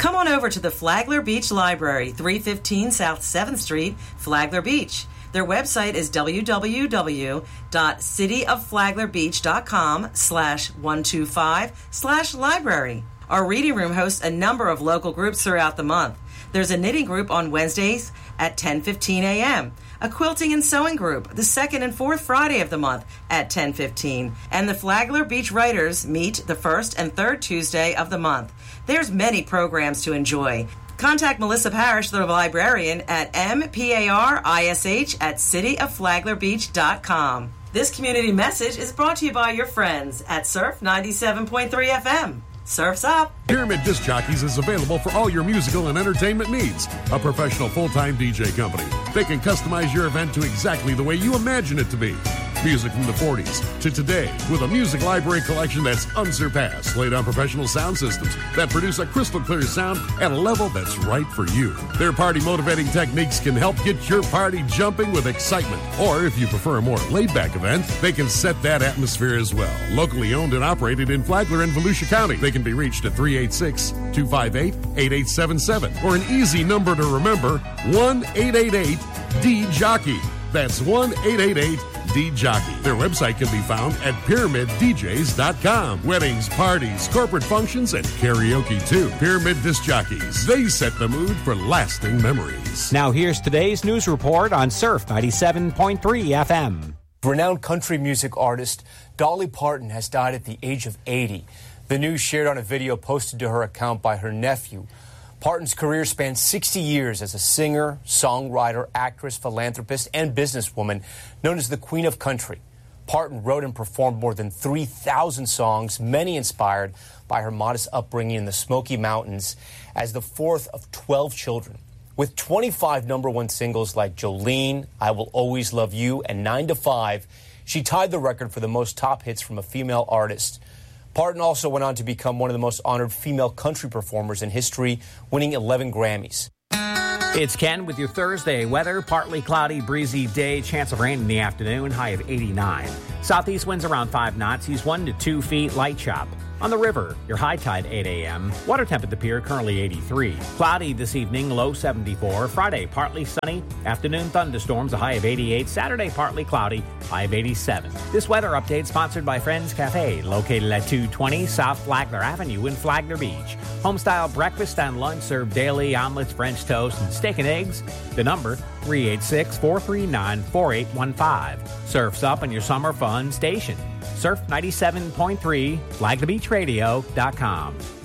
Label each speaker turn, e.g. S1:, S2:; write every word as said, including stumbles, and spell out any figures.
S1: Come on over to the Flagler Beach Library, three fifteen South seventh Street, Flagler Beach. Their website is www.cityofFlaglerbeach.com slash 125 slash library. Our reading room hosts a number of local groups throughout the month. There's a knitting group on Wednesdays at ten fifteen a.m., a quilting and sewing group the second and fourth Friday of the month at ten fifteen, and the Flagler Beach Writers meet the first and third Tuesday of the month. There's many programs to enjoy. Contact Melissa Parrish, the librarian, at mparish at cityofFlaglerbeach dot com. This community message is brought to you by your friends at Surf ninety-seven point three F M. Surf's up.
S2: Pyramid Disc Jockeys is available for all your musical and entertainment needs. A professional full-time D J company. They can customize your event to exactly the way you imagine it to be. Music from the forties to today with a music library collection that's unsurpassed, laid on professional sound systems that produce a crystal clear sound at a level that's right for you. Their party motivating techniques can help get your party jumping with excitement. Or if you prefer a more laid-back event, they can set that atmosphere as well. Locally owned and operated in Flagler and Volusia County. They can be reached at three eight six, two five eight, eight eight seven seven or an easy number to remember, one eight eight eight D Jockey. That's one eight eight eight D Jockey. Their website can be found at pyramid d js dot com. Weddings, parties, corporate functions, and karaoke too. Pyramid Disc Jockeys. They set the mood for lasting memories.
S3: Now here's today's news report on Surf ninety-seven point three F M.
S4: Renowned country music artist Dolly Parton has died at the age of eighty. The news shared on a video posted to her account by her nephew. Parton's career spanned sixty years as a singer, songwriter, actress, philanthropist, and businesswoman known as the Queen of Country. Parton wrote and performed more than three thousand songs, many inspired by her modest upbringing in the Smoky Mountains as the fourth of twelve children. With twenty-five number one singles like Jolene, I Will Always Love You, and nine to five, she tied the record for the most top hits from a female artist. Parton also went on to become one of the most honored female country performers in history, winning eleven Grammys.
S3: It's Ken with your Thursday weather. Partly cloudy, breezy day, chance of rain in the afternoon, high of eighty-nine. Southeast winds around five knots, seas one to two feet, light chop. On the river, your high tide eight a.m. Water temp at the pier currently eighty-three. Cloudy this evening, low seventy-four. Friday, partly sunny. Afternoon thunderstorms, a high of eighty-eight. Saturday, partly cloudy, high of eighty-seven. This weather update sponsored by Friends Cafe, located at two twenty South Flagler Avenue in Flagler Beach. Homestyle breakfast and lunch served daily, omelets, French toast, and steak and eggs. The number, three eight six, four three nine, four eight one five. Surf's up on your summer fun station. Surf ninety-seven point three, Flagler Beach Radio dot com.